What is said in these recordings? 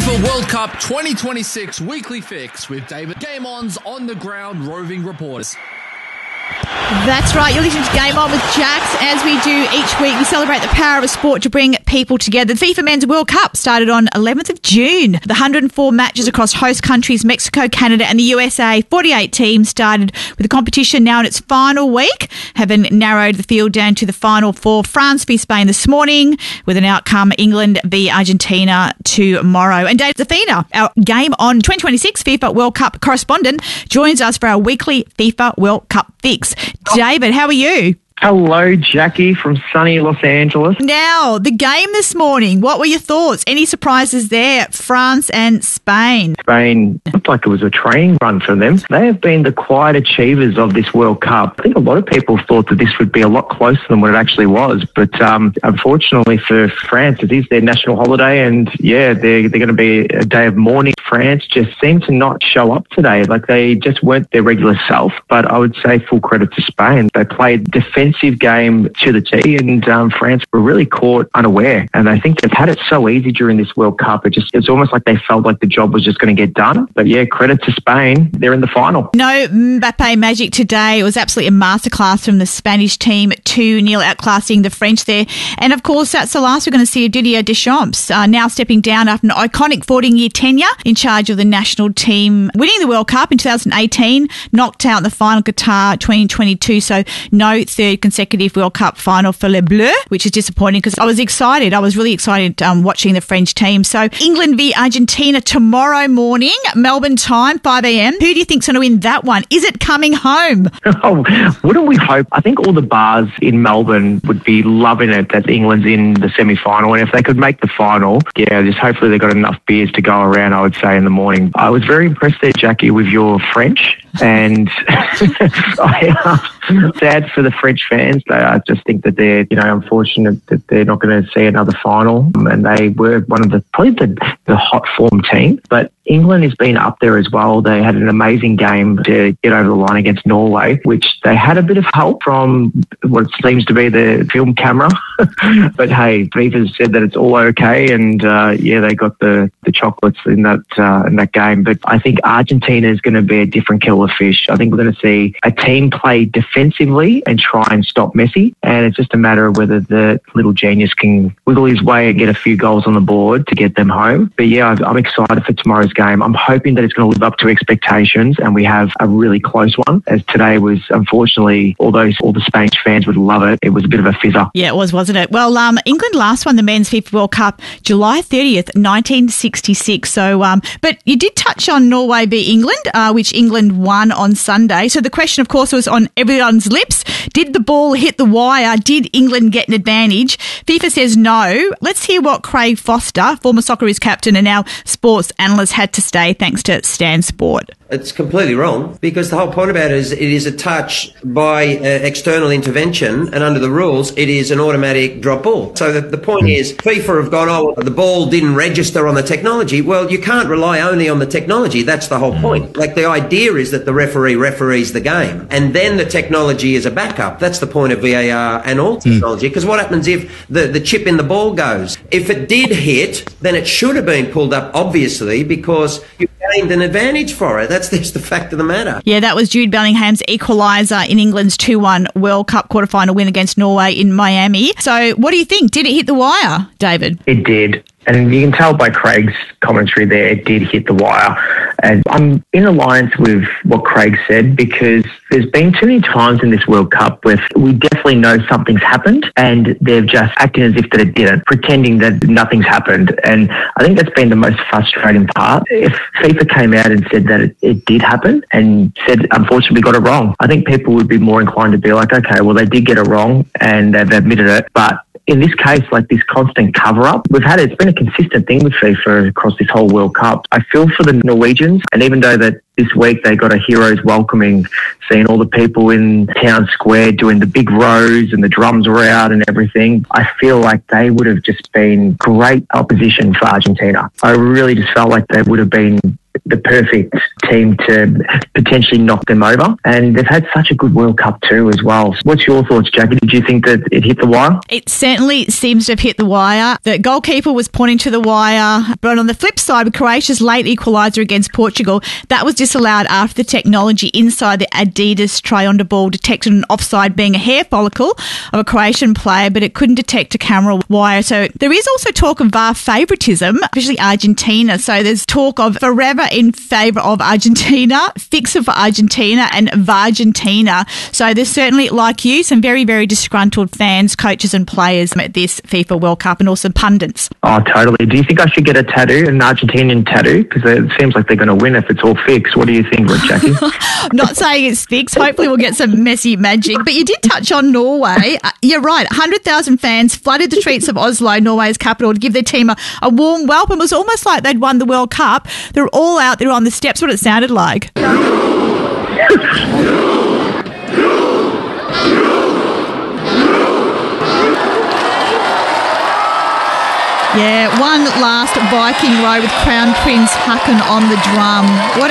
FIFA World Cup 2026 Weekly Fix with David Game On's on-the-ground roving reporters. That's right, you're listening to Game On with Jax. As we do each week, we celebrate the power of a sport to bring people together. The FIFA Men's World Cup started on 11th of June. The 104 matches across host countries, Mexico, Canada and the USA. 48 teams started with the competition now in its final week, having narrowed the field down to the final four. France v Spain this morning, with an outcome England v Argentina tomorrow. And Dave Zafina, our Game On 2026 FIFA World Cup correspondent, joins us for our weekly FIFA World Cup fix. David, how are you? Hello, Jackie from sunny Los Angeles. Now, the game this morning, what were your thoughts? Any surprises there? France and Spain. Spain looked like it was a training run for them. They have been the quiet achievers of this World Cup. I think a lot of people thought that this would be a lot closer than what it actually was. But unfortunately for France, it is their national holiday. And yeah, they're going to be a day of mourning. France just seemed to not show up today. Like they just weren't their regular self. But I would say full credit to Spain. They played defensive game to the T, and France were really caught unaware. And I think they've had it so easy during this World Cup. It's almost like they felt like the job was just going to get done. But yeah, credit to Spain. They're in the final. No Mbappe magic today. It was absolutely a masterclass from the Spanish team, 2-0 outclassing the French there. And of course, that's the last we're going to see of Didier Deschamps, now stepping down after an iconic 14-year tenure in charge of the national team, winning the World Cup in 2018, knocked out in the final Qatar 2022. So no third consecutive World Cup final for Les Bleus, which is disappointing because I was excited. I was really excited watching the French team. So England v Argentina tomorrow morning, Melbourne time, 5 a.m. Who do you think's going to win that one? Is it coming home? Oh, wouldn't we hope? I think all the bars in Melbourne would be loving it that England's in the semi-final. And if they could make the final, yeah, just hopefully they've got enough beers to go around, I would say, in the morning. I was very impressed there, Jackie, with your French. And sad for the French fans. I just think that they're, unfortunate that they're not going to see another final. And they were one of probably the hot form team. But England has been up there as well. They had an amazing game to get over the line against Norway, which they had a bit of help from what seems to be the film camera. But hey, FIFA said that it's all okay, and they got the chocolates in that game. But I think Argentina is going to be a different kettle of fish. I think we're going to see a team play defensively and try and stop Messi, and it's just a matter of whether the little genius can wiggle his way and get a few goals on the board to get them home. But yeah, I'm excited for tomorrow's game. I'm hoping that it's going to live up to expectations and we have a really close one, as today was, unfortunately, although all the Spanish fans would love it, it was a bit of a fizzer. Yeah, it was, wasn't it? Well, England last won the Men's FIFA World Cup July 30th, 1966. So, but you did touch on Norway v England, which England won on Sunday. So the question, of course, was on everyone's lips. Did the ball hit the wire? Did England get an advantage? FIFA says no. Let's hear what Craig Foster, former Socceroos captain and now sports analyst, had to say thanks to Stan Sport. It's completely wrong, because the whole point about it is it is a touch by external intervention, and under the rules it is an automatic drop ball. So the point is FIFA have gone, the ball didn't register on the technology. Well, you can't rely only on the technology. That's the whole point. Like, the idea is that the referee referees the game and then the technology is a backup. That's the point of VAR and all technology, because what happens if the chip in the ball goes? If it did hit, then it should have been pulled up, obviously, because you gained an advantage for it. That's the fact of the matter. Yeah, that was Jude Bellingham's equaliser in England's 2-1 World Cup quarterfinal win against Norway in Miami. So what do you think? Did it hit the wire, David? It did. And you can tell by Craig's commentary there, it did hit the wire. And I'm in alliance with what Craig said, because there's been too many times in this World Cup where we definitely know something's happened and they've just acted as if that it didn't, pretending that nothing's happened. And I think that's been the most frustrating part. If FIFA came out and said that it did happen and said, unfortunately, we got it wrong, I think people would be more inclined to be like, okay, well, they did get it wrong and they've admitted it. But in this case, like this constant cover-up, it's been a consistent thing with FIFA across this whole World Cup. I feel for the Norwegians, and even though that this week they got a hero's welcoming, seeing all the people in town square doing the big rows and the drums were out and everything, I feel like they would have just been great opposition for Argentina. I really just felt like they would have been the perfect team to potentially knock them over. And they've had such a good World Cup too as well. What's your thoughts, Jackie? Did you think that it hit the wire? It certainly seems to have hit the wire. The goalkeeper was pointing to the wire. But on the flip side, with Croatia's late equaliser against Portugal, that was disallowed after the technology inside the Adidas try-on ball detected an offside being a hair follicle of a Croatian player, but it couldn't detect a camera wire. So there is also talk of VAR favouritism, especially Argentina. So there's talk of forever in favour of Argentina, fixer for Argentina and Vargentina. So there's certainly, like you, some very, very disgruntled fans, coaches and players at this FIFA World Cup, and also pundits. Oh, totally. Do you think I should get a tattoo, an Argentinian tattoo? Because it seems like they're going to win if it's all fixed. What do you think, Jackie? I'm not saying it's fixed. Hopefully we'll get some messy magic. But you did touch on Norway. You're right. 100,000 fans flooded the streets of Oslo, Norway's capital, to give their team a warm welcome. It was almost like they'd won the World Cup. They were all out there on the steps, what it sounded like. Yeah, one last Viking row with Crown Prince Haakon on the drum.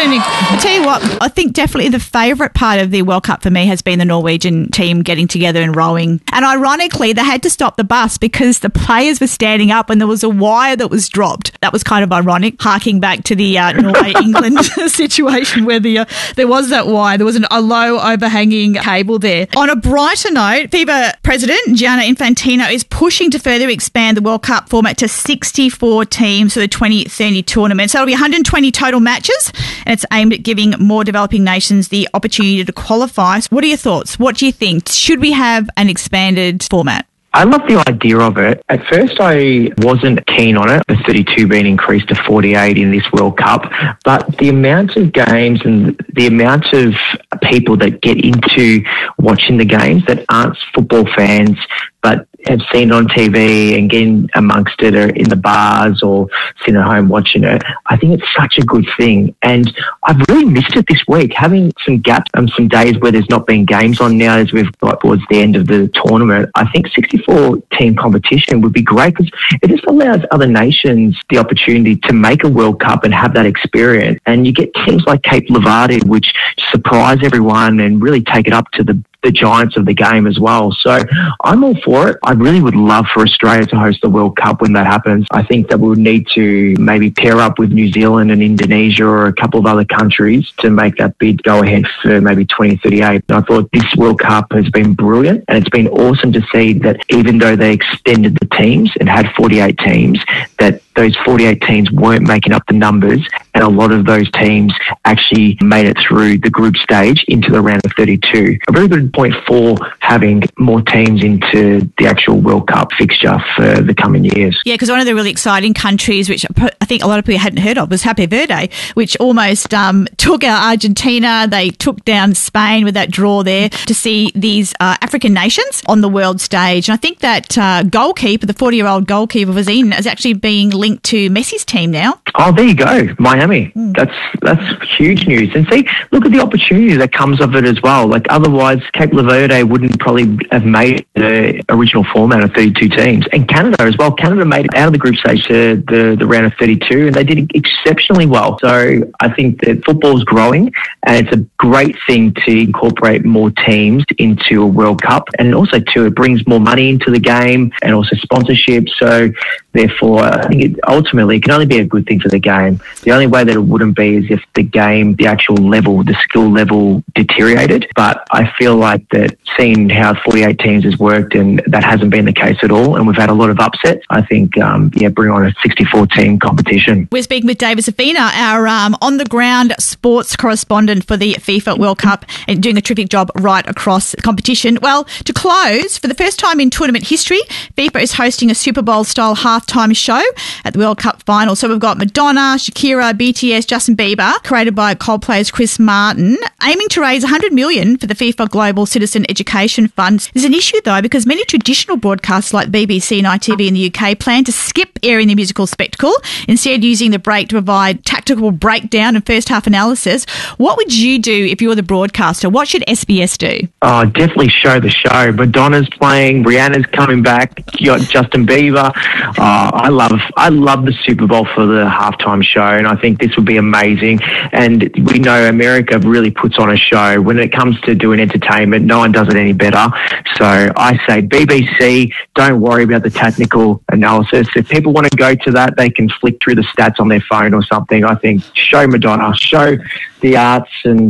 I tell you what, I think definitely the favourite part of the World Cup for me has been the Norwegian team getting together and rowing. And ironically, they had to stop the bus because the players were standing up and there was a wire that was dropped. That was kind of ironic, harking back to the Norway-England situation where there was that wire. There was a low overhanging cable there. On a brighter note, FIFA President Gianni Infantino is pushing to further expand the World Cup format to 64 teams for the 2030 tournament. So it'll be 120 total matches, and it's aimed at giving more developing nations the opportunity to qualify. So what are your thoughts? What do you think? Should we have an expanded format? I love the idea of it. At first, I wasn't keen on it, the 32 being increased to 48 in this World Cup, but the amount of games and the amount of people that get into watching the games that aren't football fans but have seen it on TV and getting amongst it or in the bars or sitting at home watching it, I think it's such a good thing. And I've really missed it this week, having some gaps and some days where there's not been games on now as we've got towards the end of the tournament. I think 64-team competition would be great because it just allows other nations the opportunity to make a World Cup and have that experience. And you get teams like Cape Verde, which surprise everyone and really take it up to the giants of the game as well. So I'm all for it. I really would love for Australia to host the World Cup when that happens. I think that we would need to maybe pair up with New Zealand and Indonesia or a couple of other countries to make that bid go ahead for maybe 2038. I thought this World Cup has been brilliant, and it's been awesome to see that even though they extended the teams and had 48 teams, that those 48 teams weren't making up the numbers, and a lot of those teams actually made it through the group stage into the round of 32. A very good point for having more teams into the actual World Cup fixture for the coming years. Yeah, because one of the really exciting countries, which I think a lot of people hadn't heard of, was Cape Verde, which almost took out Argentina. They took down Spain with that draw there to see these African nations on the world stage. And I think that goalkeeper, the 40-year-old goalkeeper, was actually being linked to Messi's team now. Oh, there you go, Miami. That's huge news. And see, look at the opportunity that comes of it as well. Like otherwise, Cape Verde wouldn't probably have made the original format of 32 teams. And Canada as well. Canada made it out of the group stage to the round of 32, and they did exceptionally well. So I think that football's growing, and it's a great thing to incorporate more teams into a World Cup. And also, too, it brings more money into the game and also sponsorship. So therefore, I think ultimately it can only be a good thing for the game. The only way that it wouldn't be is if the game, the actual level, the skill level deteriorated. But I feel like that seeing how 48 teams has worked, and that hasn't been the case at all, and we've had a lot of upsets, I think, bring on a 64-team competition. We're speaking with David Safina, our on-the-ground sports correspondent for the FIFA World Cup, and doing a terrific job right across the competition. Well, to close, for the first time in tournament history, FIFA is hosting a Super Bowl-style halftime show at the World Cup final. So we've got Madonna, Shakira, BTS, Justin Bieber, created by Coldplay's Chris Martin, aiming to raise $100 million for the FIFA Global Citizen Education Fund. There's an issue, though, because many traditional broadcasts like BBC and ITV in the UK plan to skip airing the musical spectacle, instead using the break to provide tactical breakdown and first-half analysis. What would you do if you were the broadcaster? What should SBS do? Oh, definitely show the show. Madonna's playing, Rihanna's coming back, you got Justin Bieber. I love the Super Bowl for the halftime show, and I think this would be amazing. And we know America really puts on a show. When it comes to doing entertainment, no one does it any better. So I say BBC, don't worry about the technical analysis. If people want to go to that, they can flick through the stats on their phone or something. I think show Madonna, show the arts, and,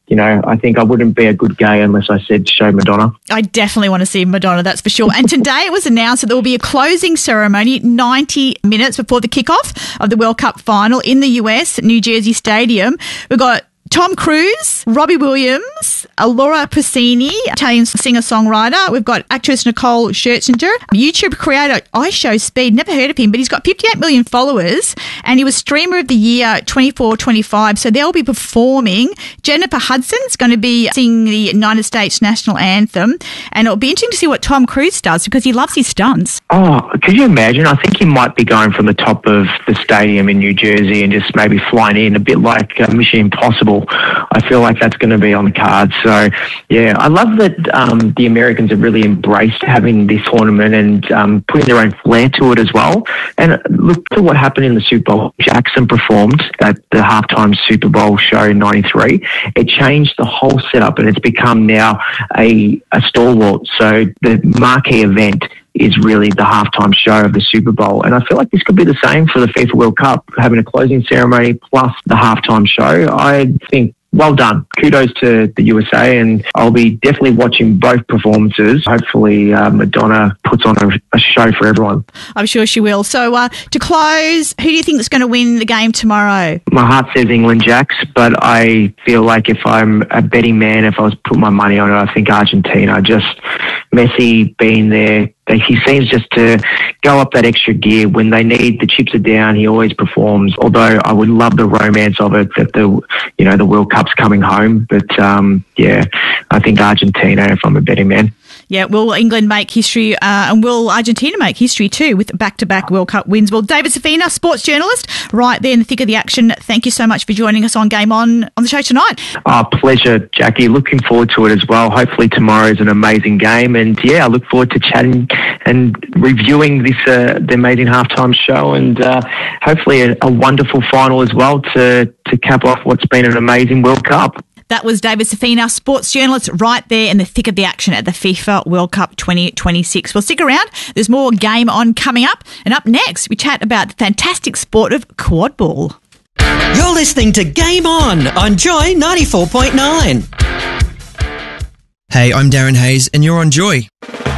I think I wouldn't be a good gay unless I said show Madonna. I definitely want to see Madonna, that's for sure. And today it was announced that there will be a closing ceremony 90 minutes before the kickoff of the World Cup final in the US, New Jersey Stadium. We've got Tom Cruise, Robbie Williams, Laura Pausini, Italian singer-songwriter. We've got actress Nicole Scherzinger, YouTube creator iShowSpeed, never heard of him, but he's got 58 million followers, and he was Streamer of the Year 24-25. So they'll be performing. Jennifer Hudson's going to be singing the United States National Anthem, and it'll be interesting to see what Tom Cruise does because he loves his stunts. Oh, could you imagine? I think he might be going from the top of the stadium in New Jersey and just maybe flying in, a bit like Mission Impossible. I feel like that's going to be on the cards. So, yeah, I love that the Americans have really embraced having this tournament and putting their own flair to it as well. And look at what happened in the Super Bowl. Jackson performed at the halftime Super Bowl show in 93. It changed the whole setup, and it's become now a stalwart. So the marquee event is really the halftime show of the Super Bowl. And I feel like this could be the same for the FIFA World Cup, having a closing ceremony plus the halftime show. I think, well done. Kudos to the USA, and I'll be definitely watching both performances. Hopefully Madonna puts on a show for everyone. I'm sure she will. So to close, who do you think is going to win the game tomorrow? My heart says England, Jacks, but I feel like if I'm a betting man, if I was putting my money on it, I think Argentina. Just Messi being there, he seems just to go up that extra gear. When they need, the chips are down, he always performs. Although I would love the romance of it that the World Cup's coming home. But I think Argentina if I'm a betting man. Yeah, will England make history and will Argentina make history too with back-to-back World Cup wins? Well, David Safina, sports journalist, right there in the thick of the action. Thank you so much for joining us on Game On the show tonight. Pleasure, Jackie. Looking forward to it as well. Hopefully tomorrow is an amazing game. And, I look forward to chatting and reviewing this the amazing halftime show and hopefully a wonderful final as well to cap off what's been an amazing World Cup. That was David Safina, sports journalist, right there in the thick of the action at the FIFA World Cup 2026. Well, stick around. There's more Game On coming up. And up next, we chat about the fantastic sport of quad ball. You're listening to Game On Joy 94.9. Hey, I'm Darren Hayes, and you're on Joy.